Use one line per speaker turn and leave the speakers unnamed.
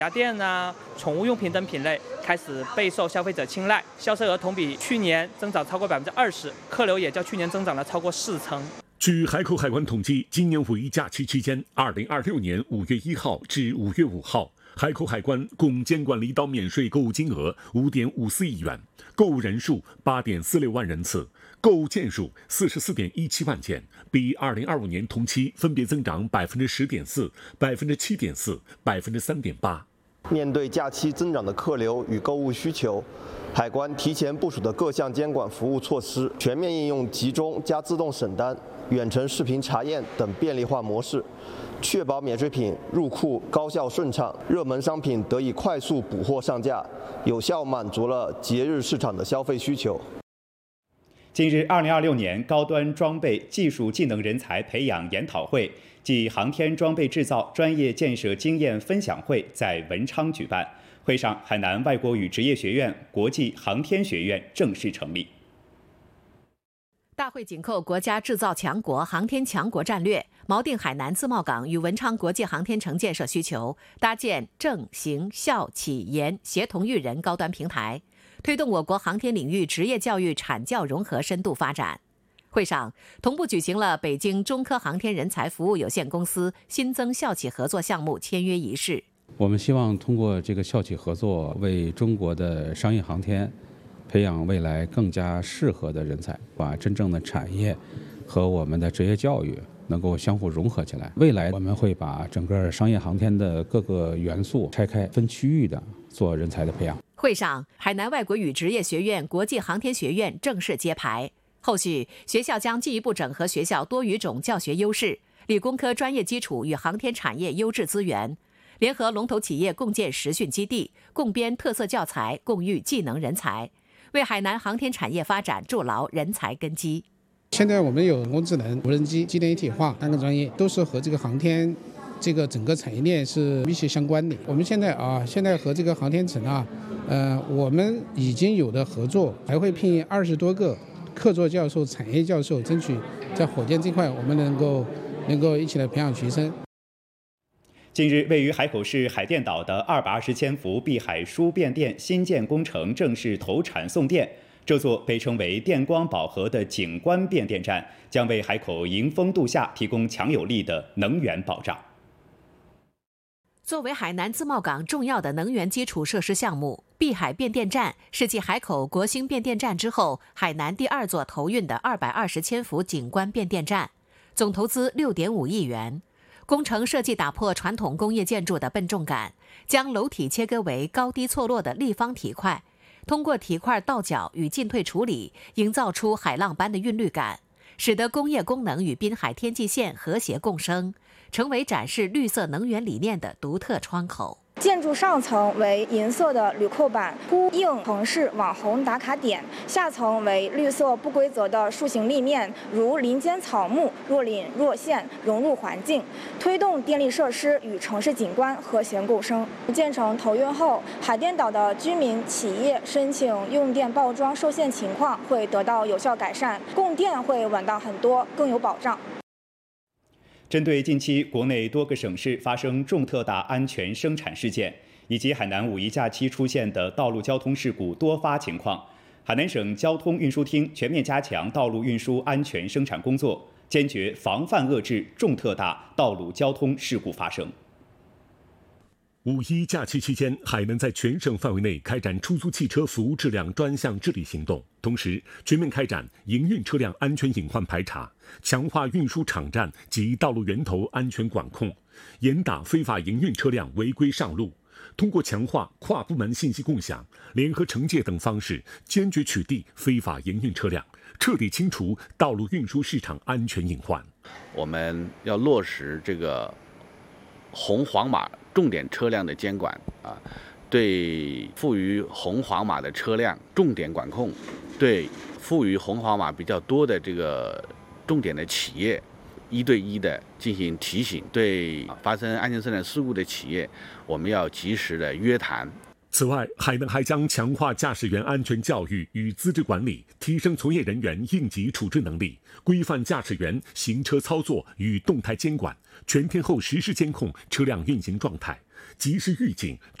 家电啊、宠物用品等品类开始备受消费者青睐，销售额同比去年增长超过20%，客流也较去年增长了超过40%。
据海口海关统计，今年五一假期期间，2026年5月1号至5月5号，海口海关共监管离岛免税购物金额5.54亿元，购物人数8.46万人次，购物件数44.17万件，比2025年同期分别增长10.4%、7.4%、3.8%。
面对假期增长的客流与购物需求，海关提前部署的各项监管服务措施，全面应用集中加自动审单、远程视频查验等便利化模式，确保免税品入库高效顺畅，热门商品得以快速补货上架，有效满足了节日市场的消费需求。
近日，2026年高端装备技术技能人才培养研讨会暨航天装备制造专业建设经验分享会在文昌举办。会上，海南外国语职业学院国际航天学院正式成立。
大会紧扣国家制造强国、航天强国战略，锚定海南自贸港与文昌国际航天城建设需求，搭建政、刑、校、企、研协同育人高端平台，推动我国航天领域职业教育产教融合深度发展。会上同步举行了北京中科航天人才服务有限公司新增校企合作项目签约仪式。
我们希望通过这个校企合作，为中国的商业航天培养未来更加适合的人才，把真正的产业和我们的职业教育能够相互融合起来。未来我们会把整个商业航天的各个元素拆开，分区域的做人才的培养。
会上，海南外国语职业学院国际航天学院正式揭牌。后续，学校将进一步整合学校多语种教学优势、理工科专业基础与航天产业优质资源，联合龙头企业共建实训基地，共编特色教材，共育技能人才，为海南航天产业发展筑牢人才根基。
现在我们有人工智能、无人机、机电一体化3个专业，都是和这个航天这个整个产业链是密切相关的。我们现在和这个航天城我们已经有的合作，还会聘20多个客座教授、产业教授，争取在火箭这块我们能够一起来培养学生。
近日，位于海口市海淀岛的220千伏碧海输变电新建工程正式投产送电。这座被称为电光宝盒的景观变电站，将为海口迎风度夏提供强有力的能源保障。
作为海南自贸港重要的能源基础设施项目，碧海变电站是继海口国兴变电站之后，海南第2座投运的220千伏景观变电站，总投资6.5亿元。工程设计打破传统工业建筑的笨重感，将楼体切割为高低错落的立方体块，通过体块倒角与进退处理，营造出海浪般的韵律感，使得工业功能与滨海天际线和谐共生，成为展示绿色能源理念的独特窗口。
建筑上层为银色的铝扣板，呼应城市网红打卡点；下层为绿色不规则的树形立面，如林间草木，若隐若现，融入环境，推动电力设施与城市景观和谐共生。建成投运后，海淀岛的居民、企业申请用电报装受限情况会得到有效改善，供电会稳当很多，更有保障。
针对近期国内多个省市发生重特大安全生产事件，以及海南五一假期出现的道路交通事故多发情况，海南省交通运输厅全面加强道路运输安全生产工作，坚决防范遏制重特大道路交通事故发生。
五一假期期间，海南在全省范围内开展出租汽车服务质量专项治理行动，同时全面开展营运车辆安全隐患排查，强化运输场站及道路源头安全管控，严打非法营运车辆违规上路。通过强化跨部门信息共享、联合惩戒等方式，坚决取缔非法营运车辆，彻底清除道路运输市场安全隐患。
我们要落实这个红黄码重点车辆的监管对赋予红黄码的车辆重点管控，对赋予红黄码比较多的这个重点的企业1对1的进行提醒，对发生安全生产事故的企业，我们要及时的约谈。
此外，海能还将强化驾驶员安全教育与资质管理，提升从业人员应急处置能力，规范驾驶员行车操作与动态监管，全天候实时监控车辆运行状态，及时预警